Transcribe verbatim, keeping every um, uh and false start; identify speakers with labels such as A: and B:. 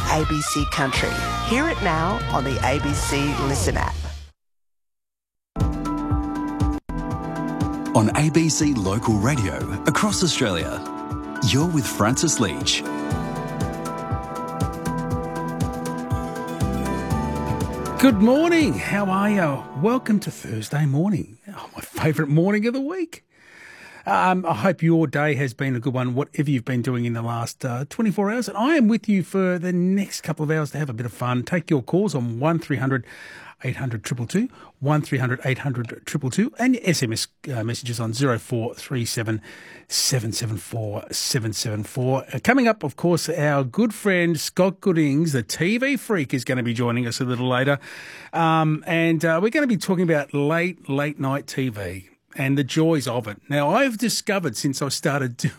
A: A B C Country. Hear it now on the A B C Listen app.
B: On A B C Local Radio across Australia, you're with Francis Leach.
C: Good morning. How are you? Welcome to Thursday morning. Oh, my favourite morning of the week. Um, I hope your day has been a good one, whatever you've been doing in the last uh, twenty-four hours. And I am with you for the next couple of hours to have a bit of fun. Take your calls on one three hundred eight hundred two two two, one three hundred eight hundred two two two, and your S M S uh, messages on zero four three seven seven seven four seven seven four. Uh, coming up, of course, our good friend Scott Goodings, the T V freak, is going to be joining us a little later. Um, and uh, we're going to be talking about late, late night T V and the joys of it. Now, I've discovered since I started